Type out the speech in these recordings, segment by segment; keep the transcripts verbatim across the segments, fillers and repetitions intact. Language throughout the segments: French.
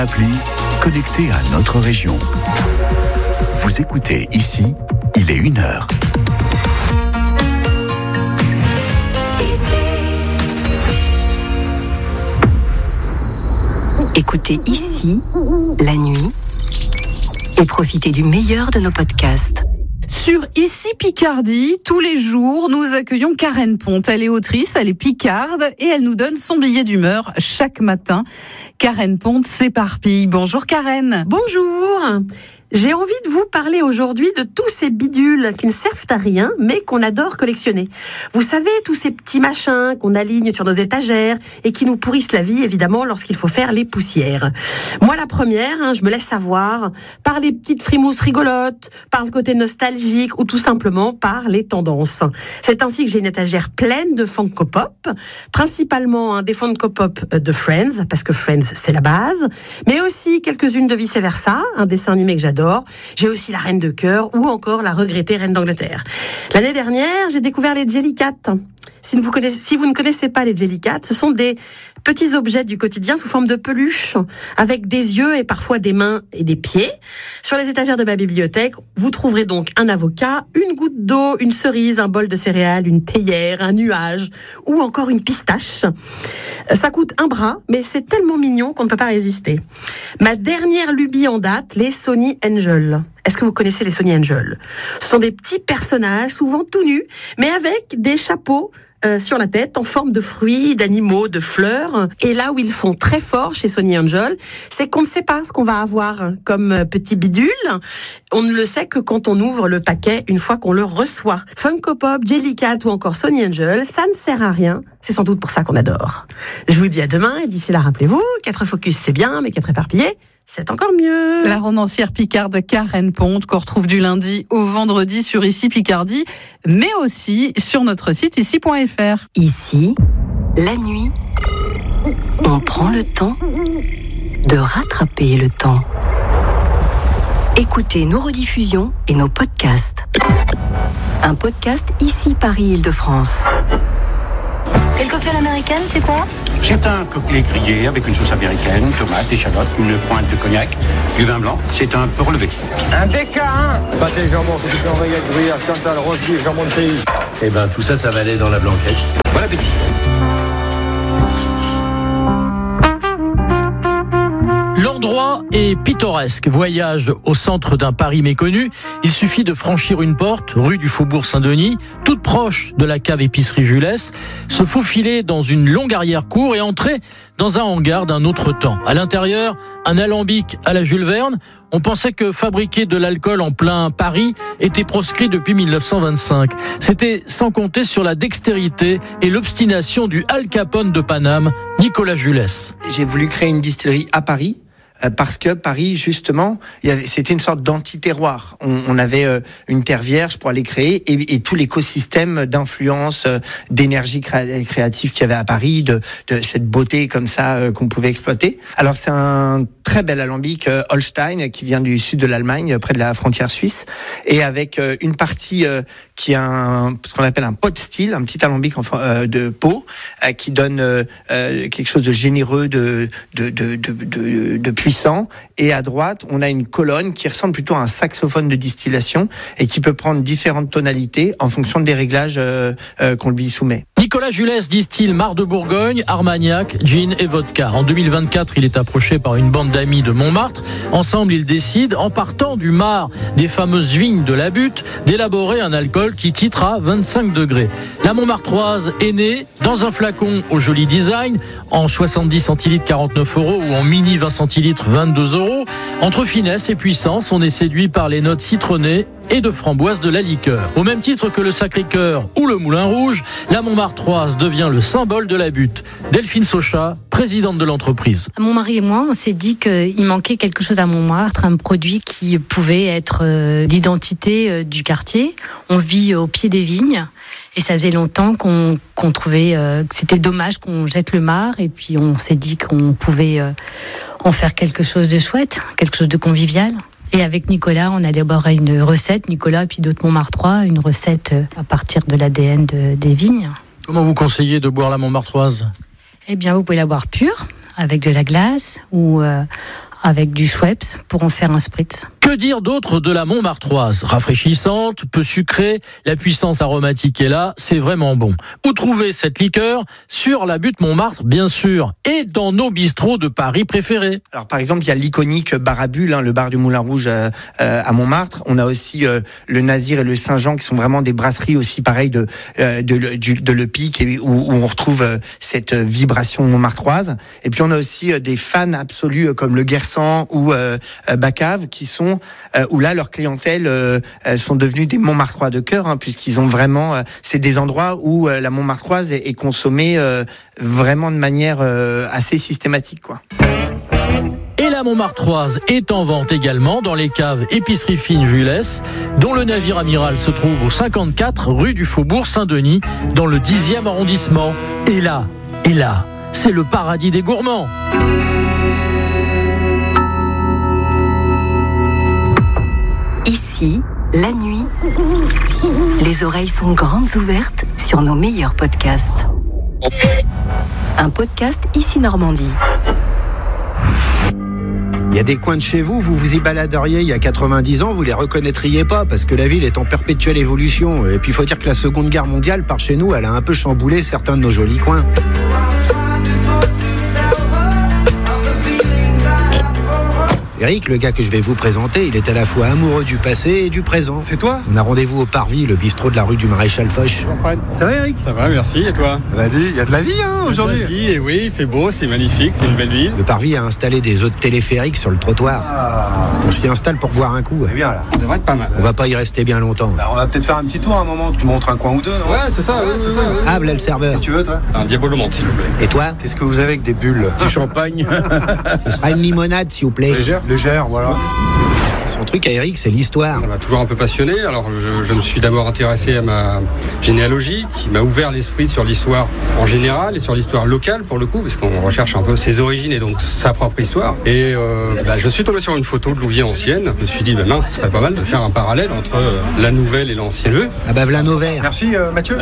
Appli connecté à notre région. Vous écoutez ici, il est une heure. Écoutez ici, la nuit, et profitez du meilleur de nos podcasts. Sur Ici Picardie, tous les jours, nous accueillons Karen Ponte. Elle est autrice, elle est picarde et elle nous donne son billet d'humeur chaque matin. Karen Ponte s'éparpille. Bonjour Karen. Bonjour. J'ai envie de vous parler aujourd'hui de tous ces bidules qui ne servent à rien, mais qu'on adore collectionner. Vous savez, tous ces petits machins qu'on aligne sur nos étagères et qui nous pourrissent la vie, évidemment, lorsqu'il faut faire les poussières. Moi, la première, hein, je me laisse savoir par les petites frimousses rigolotes, par le côté nostalgique ou tout simplement par les tendances. C'est ainsi que j'ai une étagère pleine de Funko Pop, principalement hein, des Funko Pop de Friends, parce que Friends, c'est la base, mais aussi quelques-unes de Vice Versa, un dessin animé que j'adore. J'ai aussi la Reine de Cœur ou encore la regrettée Reine d'Angleterre. L'année dernière, j'ai découvert les Jellycat. Si vous, connaissez, si vous ne connaissez pas les Jellycat, ce sont des petits objets du quotidien sous forme de peluche, avec des yeux et parfois des mains et des pieds. Sur les étagères de ma bibliothèque, vous trouverez donc un avocat, une goutte d'eau, une cerise, un bol de céréales, une théière, un nuage ou encore une pistache. Ça coûte un bras, mais c'est tellement mignon qu'on ne peut pas résister. Ma dernière lubie en date, les Sony Angel. Est-ce que vous connaissez les Sony Angel ? Ce sont des petits personnages, souvent tout nus, mais avec des chapeaux Euh, sur la tête, en forme de fruits, d'animaux, de fleurs. Et là où ils font très fort chez Sony Angel, c'est qu'on ne sait pas ce qu'on va avoir comme petit bidule. On ne le sait que quand on ouvre le paquet une fois qu'on le reçoit. Funko Pop, Jellycat ou encore Sony Angel, ça ne sert à rien. C'est sans doute pour ça qu'on adore. Je vous dis à demain et d'ici là, rappelez-vous, quatre focus c'est bien, mais quatre éparpillés, c'est encore mieux. La romancière picarde Karen Ponte, qu'on retrouve du lundi au vendredi sur Ici Picardie, mais aussi sur notre site ici point f r. Ici, la nuit, on prend le temps de rattraper le temps. Écoutez nos rediffusions et nos podcasts. Un podcast Ici Paris-Île-de-France. Et le cocktail américaine, c'est quoi ? C'est un cocktail grillé avec une sauce américaine, tomates, échalotes, une pointe de cognac, du vin blanc. C'est un peu relevé. Un D K un pâté jambon, c'est du avec gruyère, Chantal, rose beef, jambon de pays. Eh ben tout ça, ça va aller dans la blanquette. Bon appétit. L'endroit est pittoresque. Voyage au centre d'un Paris méconnu. Il suffit de franchir une porte, rue du Faubourg Saint-Denis, toute proche de la cave épicerie Jules, se faufiler dans une longue arrière-cour et entrer dans un hangar d'un autre temps. À l'intérieur, un alambic à la Jules Verne. On pensait que fabriquer de l'alcool en plein Paris était proscrit depuis mille neuf cent vingt-cinq. C'était sans compter sur la dextérité et l'obstination du Al Capone de Paname, Nicolas Jules. J'ai voulu créer une distillerie à Paris. Parce que Paris, justement, il y avait, c'était une sorte d'anti-terroir. On, on avait euh, une terre vierge pour aller créer et, et tout l'écosystème d'influence, euh, d'énergie cré- créative qu'il y avait à Paris, de, de cette beauté comme ça euh, qu'on pouvait exploiter. Alors c'est un très bel alambic euh, Holstein qui vient du sud de l'Allemagne, près de la frontière suisse, et avec euh, une partie euh, qui est un, ce qu'on appelle un pot style, un petit alambic en, euh, de pot, euh, qui donne euh, euh, quelque chose de généreux, de, de, de, de, de, de puissant. Et à droite, on a une colonne qui ressemble plutôt à un saxophone de distillation et qui peut prendre différentes tonalités en fonction des réglages euh, euh, qu'on lui soumet. Nicolas Jules distille Mar de Bourgogne, Armagnac, gin et vodka. En deux mille vingt-quatre, il est approché par une bande d'amis de Montmartre. Ensemble, ils décident, en partant du Mar, des fameuses vignes de la Butte, d'élaborer un alcool qui titre à vingt-cinq degrés. La Montmartroise est née dans un flacon au joli design, en soixante-dix centilitres, quarante-neuf euros, ou en mini vingt centilitres, vingt-deux euros. Entre finesse et puissance, on est séduit par les notes citronnées et de framboise de la liqueur. Au même titre que le Sacré-Cœur ou le Moulin Rouge, la Montmartroise devient le symbole de la Butte. Delphine Socha, présidente de l'entreprise. Mon mari et moi, on s'est dit qu'il manquait quelque chose à Montmartre, un produit qui pouvait être euh, l'identité euh, du quartier. On vit au pied des vignes. Et ça faisait longtemps qu'on, qu'on trouvait euh, que c'était dommage qu'on jette le Mar. Et puis on s'est dit qu'on pouvait euh, en faire quelque chose de chouette, quelque chose de convivial. Et avec Nicolas, on a élaboré une recette, Nicolas et puis d'autres Montmartrois, une recette à partir de l'A D N de, des vignes. Comment vous conseillez de boire la Montmartroise ? Eh bien, vous pouvez la boire pure, avec de la glace ou euh, avec du Schweppes pour en faire un spritz. Que dire d'autre de la Montmartroise? Rafraîchissante, peu sucrée, la puissance aromatique est là, c'est vraiment bon. Où trouver cette liqueur? Sur la butte Montmartre, bien sûr, et dans nos bistrots de Paris préférés. Alors par exemple, il y a l'iconique bar à bulles, hein, le bar du Moulin Rouge euh, euh, à Montmartre. On a aussi euh, le Nazir et le Saint-Jean qui sont vraiment des brasseries aussi pareilles de euh, de, de, de, de Le Pic et où, où on retrouve euh, cette vibration montmartroise. Et puis on a aussi euh, des fans absolus euh, comme le Guersan ou euh, euh, Bacave qui sont euh, où là leur clientèle euh, euh, sont devenus des Montmartrois de cœur, hein, puisqu'ils ont vraiment euh, c'est des endroits où euh, la Montmartroise est, est consommée euh, vraiment de manière euh, assez systématique, quoi. Et la Montmartroise est en vente également dans les caves Épicerie Fine Jules, dont le navire amiral se trouve au cinquante-quatre rue du Faubourg Saint-Denis, dans le dixième arrondissement. Et là, et là, c'est le paradis des gourmands. Ici, la nuit, les oreilles sont grandes ouvertes sur nos meilleurs podcasts. Un podcast Ici Normandie. Il y a des coins de chez vous, vous vous y baladeriez il y a quatre-vingt-dix ans, vous les reconnaîtriez pas parce que la ville est en perpétuelle évolution. Et puis il faut dire que la Seconde Guerre mondiale, par chez nous, elle a un peu chamboulé certains de nos jolis coins. Eric, le gars que je vais vous présenter, il est à la fois amoureux du passé et du présent. C'est toi? On a rendez-vous au Parvis, le bistrot de la rue du Maréchal Foch. Ça va, Eric? Ça va, merci. Et toi? Vas-y, il y a de la vie hein, aujourd'hui. Il y a de la vie, et oui, il fait beau, c'est magnifique, c'est une belle ville. Le Parvis a installé des hôtes téléphériques sur le trottoir. Ah. On s'y installe pour boire un coup. C'est bien là, ça devrait être pas mal. On va pas y rester bien longtemps. Bah, on va peut-être faire un petit tour à un moment, tu te montres un coin ou deux, non? Ouais, c'est ça, oui, c'est ça. Oui. Ah, voilà le serveur. Qu'est-ce que tu veux, toi? Un Diabolo Monte, s'il vous plaît. Et toi? Qu'est-ce que vous avez avec des bulles? Du champagne. Ce sera une limonade, s'il vous plaît. Légère? Légère, voilà. Son truc à Eric, c'est l'histoire. Ça m'a toujours un peu passionné. Alors, je, je me suis d'abord intéressé à ma généalogie, qui m'a ouvert l'esprit sur l'histoire en général et sur l'histoire locale, pour le coup, parce qu'on recherche un peu ses origines et donc sa propre histoire. Et euh, bah, je suis tombé sur une photo de Louviers ancienne. Je me suis dit, bah, mince, ce serait pas mal de faire un parallèle entre euh, la nouvelle et l'ancien lieu. Ah bah, voilà nos verres. Merci, euh, Mathieu.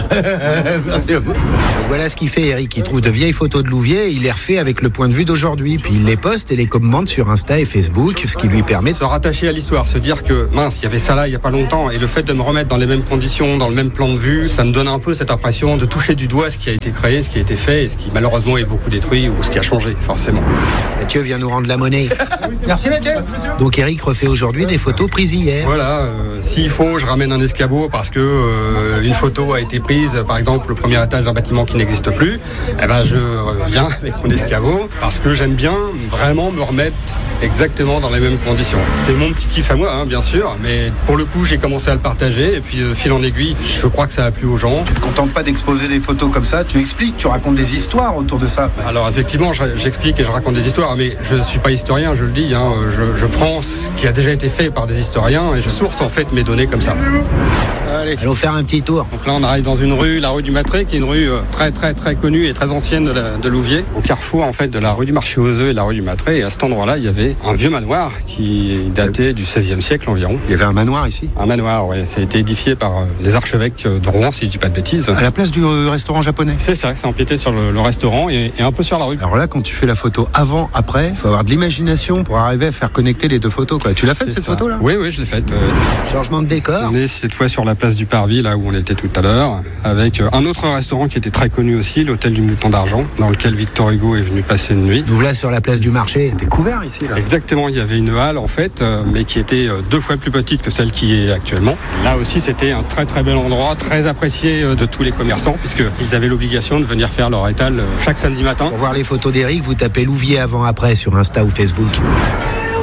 Merci à vous. Donc, voilà ce qu'il fait, Eric. Il trouve de vieilles photos de Louviers, il les refait avec le point de vue d'aujourd'hui. Puis il les poste et les commente sur Insta et Facebook, ce qui lui permet de se rattacher à l'histoire, se dire que mince, il y avait ça là il y a pas longtemps, et le fait de me remettre dans les mêmes conditions, dans le même plan de vue, ça me donne un peu cette impression de toucher du doigt ce qui a été créé, ce qui a été fait, et ce qui malheureusement est beaucoup détruit ou ce qui a changé forcément. Mathieu vient nous rendre la monnaie. Merci Mathieu. Donc Eric refait aujourd'hui des photos prises hier. Voilà, euh, s'il faut, je ramène un escabeau parce que euh, une photo a été prise, par exemple, le premier étage d'un bâtiment qui n'existe plus. Eh ben, je viens avec mon escabeau parce que j'aime bien vraiment me remettre exactement dans les mêmes conditions. C'est mon petit kiff à moi, hein, bien sûr, mais pour le coup, j'ai commencé à le partager et puis, euh, fil en aiguille, je crois que ça a plu aux gens. Tu ne te contentes pas d'exposer des photos comme ça, tu expliques, tu racontes des histoires autour de ça. Alors effectivement, j'explique et je raconte des histoires, mais je ne suis pas historien, je le dis, hein, je, je prends ce qui a déjà été fait par des historiens et je source en fait mes données comme ça. Allez. Allons faire un petit tour. Donc là, on arrive dans une rue, la rue du Matré, qui est une rue euh, très très très connue et très ancienne de, la, de Louviers, au carrefour en fait de la rue du Marché aux œufs et de la rue du Matré. Et à cet endroit-là, il y avait un vieux manoir qui datait du seizième siècle environ. Il y avait un manoir ici? Un manoir, oui. Ça a été édifié par euh, les archevêques de Rouen, si je dis pas de bêtises. À la place du euh, restaurant japonais? C'est ça, c'est empiété sur le, le restaurant et, et un peu sur la rue. Alors là, quand tu fais la photo avant, après, il faut avoir de l'imagination pour arriver à faire connecter les deux photos, quoi. Tu l'as faite cette ça. photo-là? Oui, oui, je l'ai faite. Euh... Changement de décor. On est cette fois sur la place du Parvis, là où on était tout à l'heure, avec un autre restaurant qui était très connu aussi, l'hôtel du Mouton d'Argent, dans lequel Victor Hugo est venu passer une nuit. Nous voilà sur la place du marché. C'était couvert ici, là. Exactement, il y avait une halle en fait, euh, mais qui était euh, deux fois plus petite que celle qui est actuellement. Là aussi, c'était un très très bel endroit, très apprécié euh, de tous les commerçants, puisqu'ils avaient l'obligation de venir faire leur étal euh, chaque samedi matin. Pour voir les photos d'Eric, vous tapez Louviers avant-après sur Insta ou Facebook.